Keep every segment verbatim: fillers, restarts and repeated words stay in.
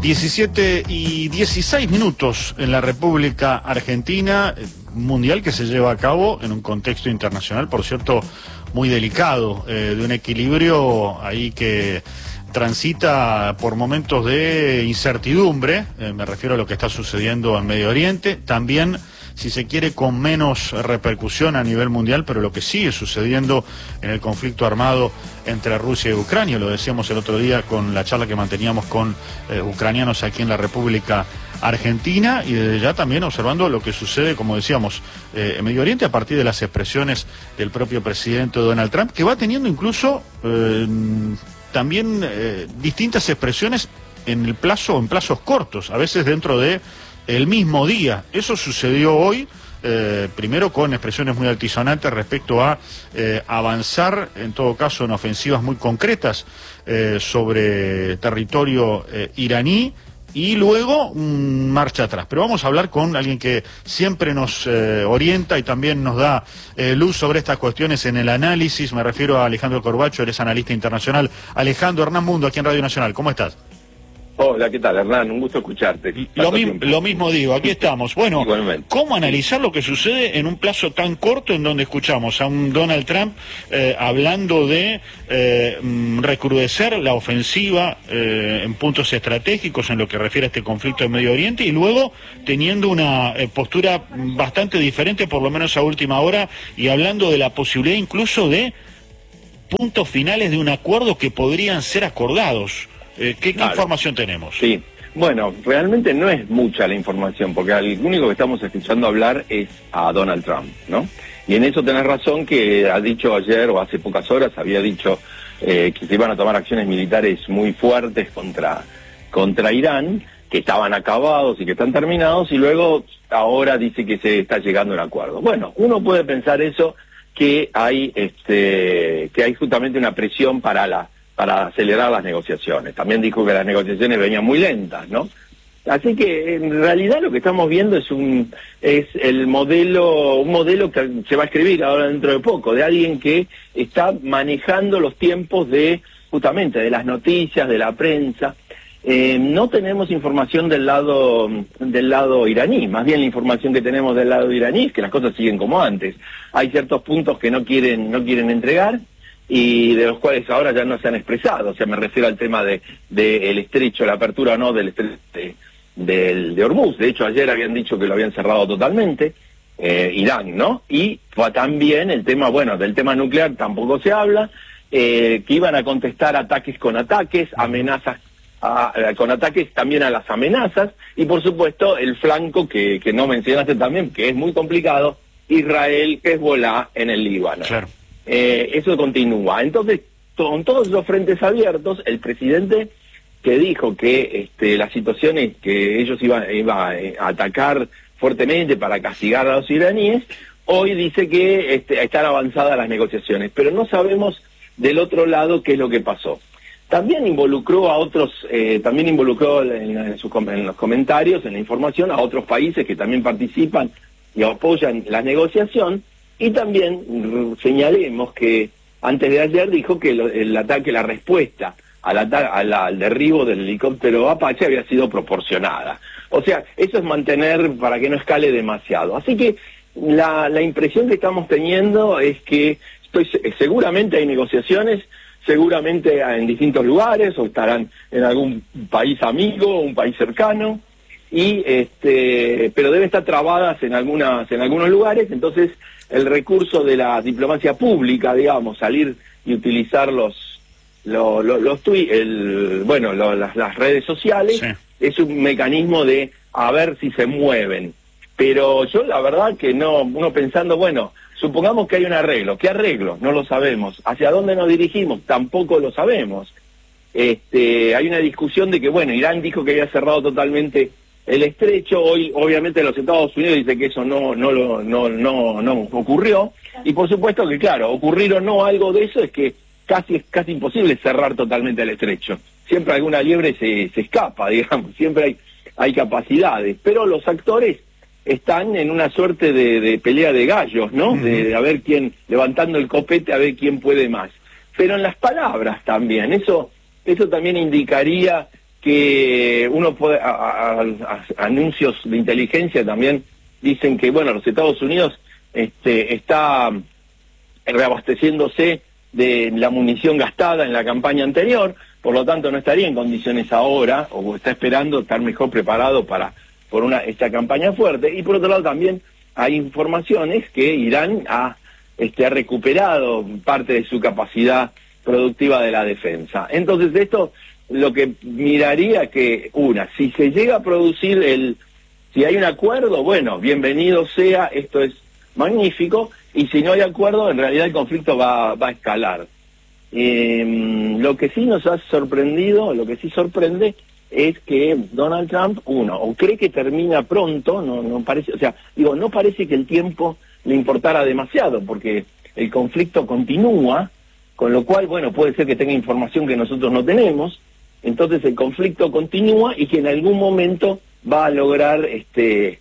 diecisiete y dieciséis minutos en la República Argentina, mundial que se lleva a cabo en un contexto internacional, por cierto, muy delicado, eh, de un equilibrio ahí que transita por momentos de incertidumbre, eh, me refiero a lo que está sucediendo en Medio Oriente, también, si se quiere, con menos repercusión a nivel mundial, pero lo que sigue sucediendo en el conflicto armado entre Rusia y Ucrania, lo decíamos el otro día con la charla que manteníamos con eh, ucranianos aquí en la República Argentina, y desde ya también observando lo que sucede, como decíamos, eh, en Medio Oriente a partir de las expresiones del propio presidente Donald Trump, que va teniendo incluso eh, también eh, distintas expresiones en el plazo, en plazos cortos, a veces dentro de el mismo día. Eso sucedió hoy, eh, primero con expresiones muy altisonantes respecto a eh, avanzar, en todo caso, en ofensivas muy concretas eh, sobre territorio eh, iraní, y luego un marcha atrás. Pero vamos a hablar con alguien que siempre nos eh, orienta y también nos da eh, luz sobre estas cuestiones en el análisis. Me refiero a Alejandro Corbacho, eres analista internacional. Alejandro, Hernán Mundo, aquí en Radio Nacional. ¿Cómo estás? Hola, ¿qué tal, Hernán? Un gusto escucharte. Lo, mi lo mismo digo, aquí estamos. Bueno, igualmente. ¿Cómo analizar lo que sucede en un plazo tan corto en donde escuchamos a un Donald Trump eh, hablando de eh, recrudecer la ofensiva eh, en puntos estratégicos en lo que refiere a este conflicto en Medio Oriente, y luego teniendo una eh, postura bastante diferente, por lo menos a última hora, y hablando de la posibilidad incluso de puntos finales de un acuerdo que podrían ser acordados? Eh, ¿Qué, claro. ¿Qué información tenemos? Sí, bueno, realmente no es mucha la información, porque el único que estamos escuchando hablar es a Donald Trump, ¿no? Y en eso tenés razón, que ha dicho ayer o hace pocas horas, había dicho eh, que se iban a tomar acciones militares muy fuertes contra, contra Irán, que estaban acabados y que están terminados, y luego ahora dice que se está llegando a un acuerdo. Bueno, uno puede pensar eso, que hay, este, que hay justamente una presión para la para acelerar las negociaciones. También dijo que las negociaciones venían muy lentas, ¿no? Así que en realidad lo que estamos viendo es un es el modelo, un modelo que se va a escribir ahora dentro de poco, de alguien que está manejando los tiempos de, justamente, de las noticias, de la prensa. Eh, no tenemos información del lado del lado iraní, más bien la información que tenemos del lado iraní es que las cosas siguen como antes. Hay ciertos puntos que no quieren no quieren entregar, y de los cuales ahora ya no se han expresado. O sea, me refiero al tema de, de el estrecho, la apertura o no del estrecho de, de, de Hormuz. De hecho, ayer habían dicho que lo habían cerrado totalmente, eh, Irán, ¿no? Y fue también el tema, bueno, del tema nuclear tampoco se habla, eh, que iban a contestar ataques con ataques, amenazas a, a, con ataques también a las amenazas, y por supuesto el flanco que, que no mencionaste también, que es muy complicado, Israel, Hezbollah en el Líbano. Claro. Eh, eso continúa. Entonces, con todos los frentes abiertos, el presidente, que dijo que este, las situaciones que ellos iban iba a atacar fuertemente para castigar a los iraníes, hoy dice que este, están avanzadas las negociaciones, pero no sabemos del otro lado qué es lo que pasó. También involucró a otros, eh, también involucró en, en, sus, en los comentarios, en la información, a otros países que también participan y apoyan la negociación. Y también señalemos que antes de ayer dijo que lo, el ataque, la respuesta al, al, al derribo del helicóptero Apache había sido proporcionada. O sea, eso es mantener para que no escale demasiado. Así que la, la impresión que estamos teniendo es que estoy, seguramente hay negociaciones, seguramente en distintos lugares, o estarán en algún país amigo, un país cercano, y este, pero deben estar trabadas en algunas, en algunos lugares. Entonces el recurso de la diplomacia pública, digamos, salir y utilizar los los, los, los tui el, bueno, lo, las, las redes sociales, sí, es un mecanismo de a ver si se mueven. Pero yo la verdad que no, uno pensando, bueno, supongamos que hay un arreglo. ¿Qué arreglo? No lo sabemos. ¿Hacia dónde nos dirigimos? Tampoco lo sabemos. Este, hay una discusión de que, bueno, Irán dijo que había cerrado totalmente el estrecho. Hoy obviamente los Estados Unidos dicen que eso no no lo no no no ocurrió, y por supuesto que claro, ocurrir o no algo de eso es que casi es casi imposible cerrar totalmente el estrecho. Siempre alguna liebre se, se escapa, digamos, siempre hay hay capacidades, pero los actores están en una suerte de, de pelea de gallos, ¿no? Uh-huh. de, de a ver quién, levantando el copete a ver quién puede más. Pero en las palabras también, eso eso también indicaría que uno puede, a, a, a, anuncios de inteligencia también dicen que, bueno, los Estados Unidos este, está reabasteciéndose de la munición gastada en la campaña anterior, por lo tanto no estaría en condiciones ahora, o está esperando estar mejor preparado para por una esta campaña fuerte. Y por otro lado también hay informaciones que Irán ha, este, ha recuperado parte de su capacidad productiva de la defensa. Entonces esto lo que miraría que, una, si se llega a producir el, si hay un acuerdo, bueno, bienvenido sea, esto es magnífico, y si no hay acuerdo, en realidad el conflicto va, va a escalar. Eh, lo que sí nos ha sorprendido, lo que sí sorprende, es que Donald Trump, uno, o cree que termina pronto, no, no parece, o sea, digo, no parece que el tiempo le importara demasiado, porque el conflicto continúa, con lo cual, bueno, puede ser que tenga información que nosotros no tenemos, entonces el conflicto continúa y que en algún momento va a lograr este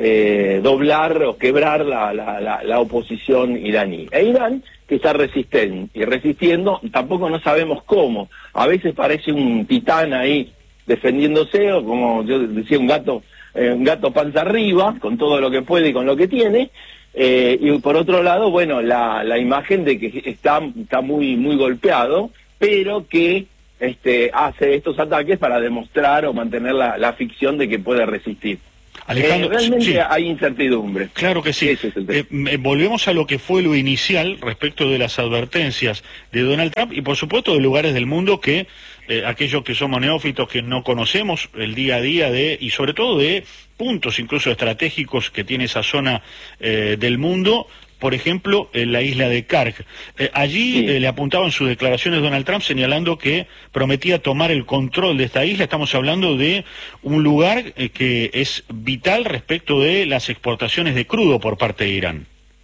eh, doblar o quebrar la, la, la, la oposición iraní. E Irán, que está resisten, y resistiendo, tampoco no sabemos cómo. A veces parece un titán ahí defendiéndose, o como yo decía, un gato, eh, un gato panza arriba, con todo lo que puede y con lo que tiene. Eh, y por otro lado, bueno, la, la imagen de que está, está muy, muy golpeado, pero que este, hace estos ataques para demostrar o mantener la, la ficción de que puede resistir. Alejandro, eh, realmente sí. hay incertidumbre. Claro que sí. Ese es el tema. Eh, eh, volvemos a lo que fue lo inicial respecto de las advertencias de Donald Trump y por supuesto de lugares del mundo que eh, aquellos que somos neófitos, que no conocemos el día a día de y sobre todo de puntos incluso estratégicos que tiene esa zona eh, del mundo. Por ejemplo, en la isla de Kark. Eh, allí sí. eh, le apuntaba en sus declaraciones Donald Trump señalando que prometía tomar el control de esta isla. Estamos hablando de un lugar eh, que es vital respecto de las exportaciones de crudo por parte de Irán.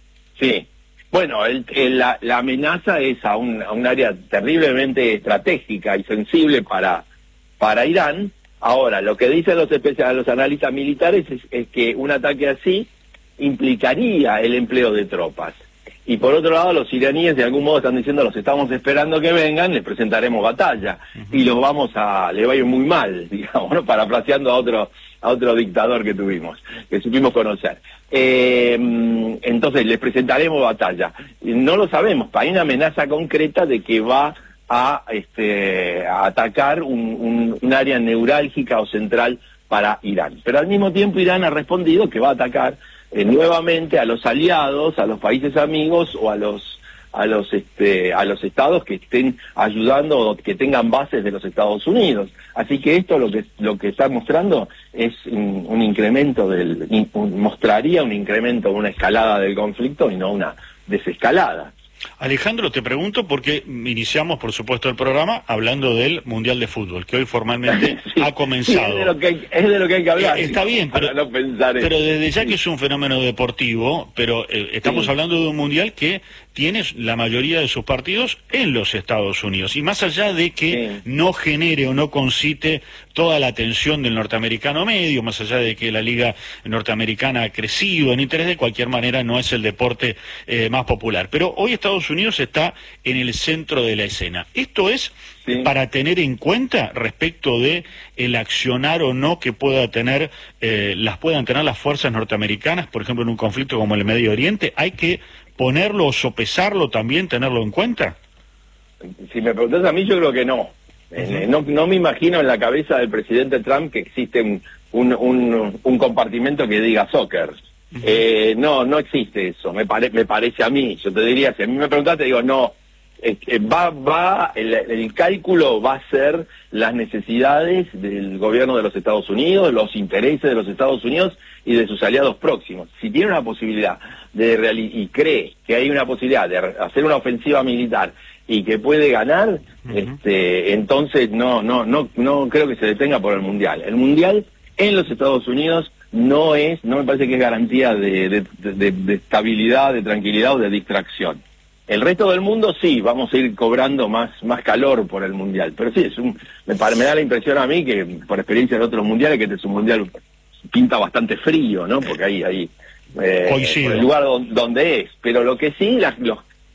Sí. Bueno, el, el, la, la amenaza es a un, a un área terriblemente estratégica y sensible para, para Irán. Ahora, lo que dicen los, especial, los analistas militares es, es que un ataque así implicaría el empleo de tropas. Y por otro lado, los iraníes de algún modo están diciendo, los estamos esperando que vengan, les presentaremos batalla. Uh-huh. Y los vamos a, le va a ir muy mal, digamos, ¿no? Parafraseando a otro, a otro dictador que tuvimos, que supimos conocer. Eh, entonces, les presentaremos batalla. No lo sabemos, hay una amenaza concreta de que va a, este, a atacar un, un, un área neurálgica o central para Irán. Pero al mismo tiempo Irán ha respondido que va a atacar Eh, nuevamente a los aliados, a los países amigos o a los a los este a los estados que estén ayudando o que tengan bases de los Estados Unidos. Así que esto lo que lo que está mostrando es un, un incremento del un, mostraría un incremento, una escalada del conflicto y no una desescalada. Alejandro, te pregunto porque iniciamos, por supuesto, el programa hablando del Mundial de Fútbol, que hoy formalmente sí, ha comenzado. Sí, es, de lo que hay, es de lo que hay que hablar. Eh, está bien, pero, no pensar pero desde ya sí. que es un fenómeno deportivo, pero eh, estamos sí. hablando de un Mundial que tiene la mayoría de sus partidos en los Estados Unidos. Y más allá de que sí. no genere o no concite toda la atención del norteamericano medio, más allá de que la liga norteamericana ha crecido en interés, de cualquier manera no es el deporte eh, más popular. Pero hoy Estados Unidos está en el centro de la escena. Esto es sí. para tener en cuenta respecto de el accionar o no que pueda tener eh, las puedan tener las fuerzas norteamericanas, por ejemplo en un conflicto como el Medio Oriente. Hay que ponerlo o sopesarlo también, tenerlo en cuenta. Si me preguntas a mí, yo creo que no. Uh-huh. eh, no, no me imagino en la cabeza del presidente Trump que existe un, un, un, un compartimento que diga soccer. Uh-huh. eh, no, no existe eso, me, pare, me parece a mí. Yo te diría, si a mí me preguntaste, digo, no. Eh, va, va, el, el cálculo va a ser las necesidades del gobierno de los Estados Unidos, los intereses de los Estados Unidos y de sus aliados próximos. Si tiene una posibilidad de reali- y cree que hay una posibilidad de hacer una ofensiva militar y que puede ganar, uh-huh. este, entonces no, no, no, no creo que se detenga por el Mundial. El Mundial en los Estados Unidos no es, no me parece que es garantía de, de, de, de estabilidad, de tranquilidad o de distracción. El resto del mundo sí, vamos a ir cobrando más más calor por el Mundial, pero sí, es un, me, me da la impresión a mí que, por experiencia de otros mundiales, que este es un Mundial pinta bastante frío, ¿no? Porque ahí, ahí eh, por el lugar donde, donde es, pero lo que sí, las, los,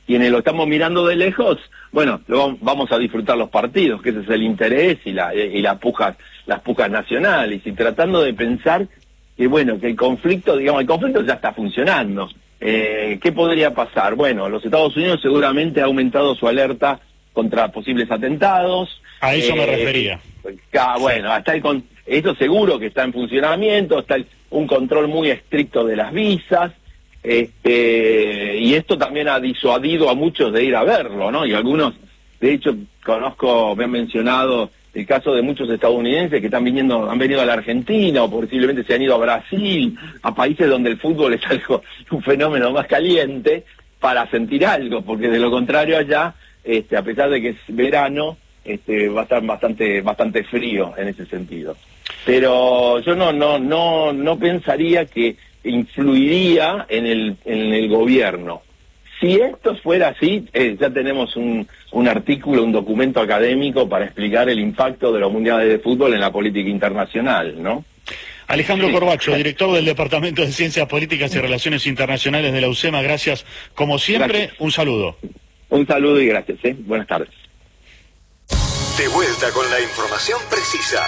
quienes lo estamos mirando de lejos, bueno, lo vamos a disfrutar los partidos, que ese es el interés y, la, y la puja, las pujas nacionales, y tratando de pensar que, bueno, que el conflicto, digamos, el conflicto ya está funcionando. Eh, ¿Qué podría pasar? Bueno, los Estados Unidos seguramente ha aumentado su alerta contra posibles atentados. A eso eh, me refería. Ah, bueno, hasta el con, eso seguro que está en funcionamiento, está el, un control muy estricto de las visas, este, y esto también ha disuadido a muchos de ir a verlo, ¿no? Y algunos, de hecho, conozco, me han mencionado el caso de muchos estadounidenses que están viniendo, han venido a la Argentina o posiblemente se han ido a Brasil, a países donde el fútbol es algo, un fenómeno más caliente, para sentir algo, porque de lo contrario allá, este, a pesar de que es verano, este, va a estar bastante, bastante frío en ese sentido. Pero yo no, no, no, no pensaría que influiría en el, en el gobierno. Si esto fuera así, eh, ya tenemos un, un artículo, un documento académico para explicar el impacto de los mundiales de fútbol en la política internacional, ¿no? Alejandro Sí. Corbacho, director del Departamento de Ciencias Políticas y Relaciones Internacionales de la U C E M A, gracias. Como siempre, Gracias. Un saludo. Un saludo y gracias, ¿eh? Buenas tardes. De vuelta con la información precisa.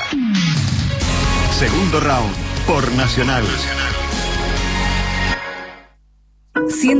Segundo round por Nacional.